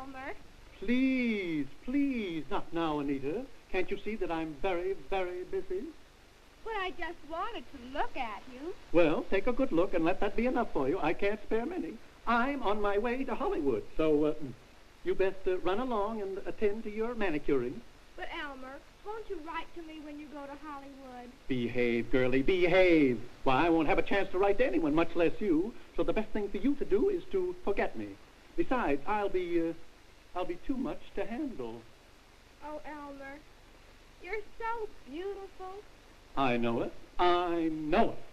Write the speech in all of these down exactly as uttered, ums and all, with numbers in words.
Elmer. Please, please, not now, Anita. Can't you see that I'm very, very busy? But I just wanted to look at you. Well, take a good look and let that be enough for you. I can't spare many. I'm on my way to Hollywood, so uh, you best uh, run along and attend to your manicuring. But, Elmer, won't you write to me when you go to Hollywood? Behave, girlie, behave. Why, I won't have a chance to write to anyone, much less you, so the best thing for you to do is to forget me. Besides, I'll be, uh, I'll be too much to handle. Oh, Elmer, you're so beautiful. I know it. I know it.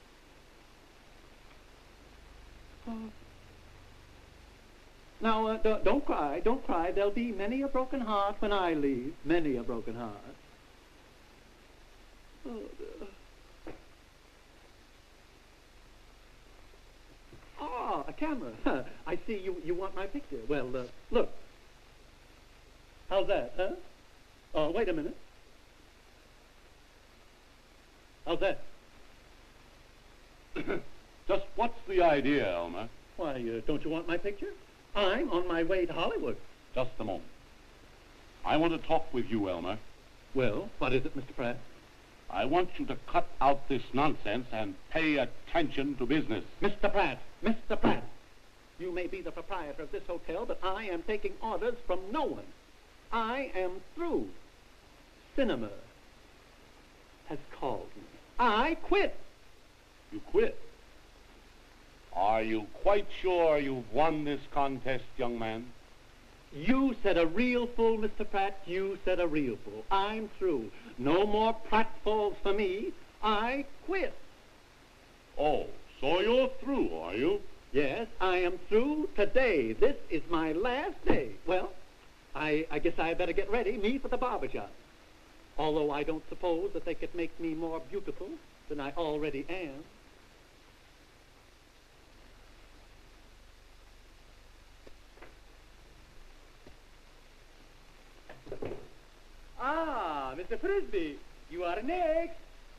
Oh. Now, uh, d- don't cry, don't cry. There'll be many a broken heart when I leave. Many a broken heart. Oh, dear. Ah, a camera. I see you, you want my picture. Well, uh, look. How's that, huh? Oh, wait a minute. How's that? Just what's the idea, Elmer? Why, uh, don't you want my picture? I'm on my way to Hollywood. Just a moment. I want to talk with you, Elmer. Well, what is it, Mister Pratt? I want you to cut out this nonsense and pay attention to business. Mister Pratt, Mister Pratt, you may be the proprietor of this hotel, but I am taking orders from no one. I am through. Cinema has called me. I quit. You quit? Are you quite sure you've won this contest, young man? You said a real fool, Mister Pratt. You said a real fool. I'm through. No more pratfalls for me. I quit. Oh, so you're through, are you? Yes, I am through today. This is my last day. Well, I, I guess I better get ready, me for the barber shop. Although I don't suppose that they could make me more beautiful than I already am. Ah, Mister Frisbee, you are next.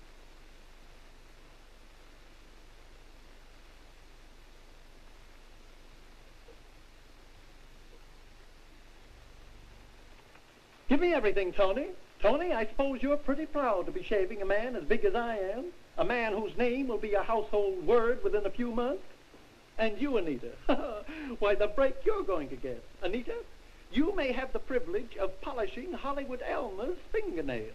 Give me everything, Tony. Tony, I suppose you're pretty proud to be shaving a man as big as I am, a man whose name will be a household word within a few months. And you, Anita, why, the break you're going to get. Anita, you may have the privilege of polishing Hollywood Elmer's fingernails.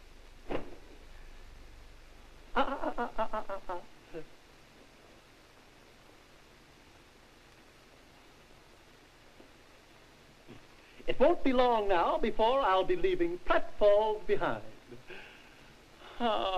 Ah, ah, ah, ah, ah, ah, ah. It won't be long now before I'll be leaving pratfalls behind. Ah.